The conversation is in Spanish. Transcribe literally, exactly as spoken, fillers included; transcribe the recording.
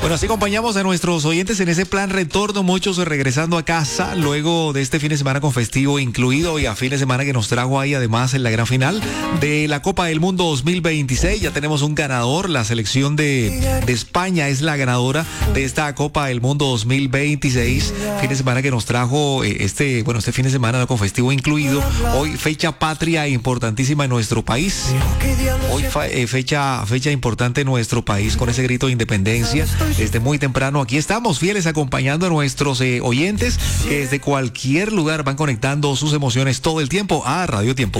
Bueno, así acompañamos a nuestros oyentes en ese plan retorno, muchos regresando a casa luego de este fin de semana con festivo incluido y a fin de semana que nos trajo ahí además en la gran final de la Copa del Mundo dos mil veintiséis. Ya tenemos un ganador, la selección de, de España es la ganadora de esta Copa del Mundo dos mil veintiséis. Fin de semana que nos trajo eh, este, bueno, este fin de semana con festivo incluido. Hoy fecha patria importantísima en nuestro país. Hoy fa, eh, fecha, fecha importante en nuestro país con ese grito de independencia. Desde muy temprano aquí estamos fieles acompañando a nuestros eh, oyentes que desde cualquier lugar van conectando sus emociones todo el tiempo a Radio Tiempo.